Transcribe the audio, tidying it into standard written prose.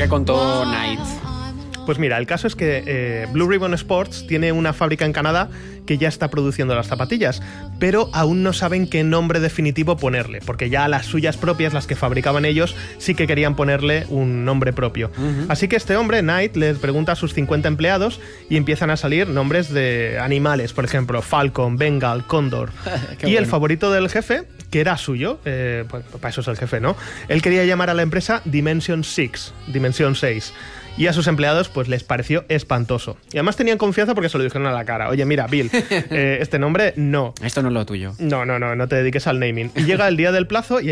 ¿Qué contó Knight? Pues mira, el caso es que Blue Ribbon Sports tiene una fábrica en Canadá que ya está produciendo las zapatillas, pero aún no saben qué nombre definitivo ponerle, porque ya las suyas propias, las que fabricaban ellos, sí que querían ponerle un nombre propio. Así que este hombre, Knight, les pregunta a sus 50 empleados y empiezan a salir nombres de animales, por ejemplo, Falcon, Bengal, Cóndor. Y el favorito del jefe, que era suyo, pues para eso es el jefe, ¿no? Él quería llamar a la empresa Dimension 6, Dimensión 6. Y a sus empleados pues les pareció espantoso. Y además tenían confianza porque se lo dijeron a la cara. Oye, mira, Bill, este nombre no. Esto no es lo tuyo. No te dediques al naming. Y llega el día del plazo y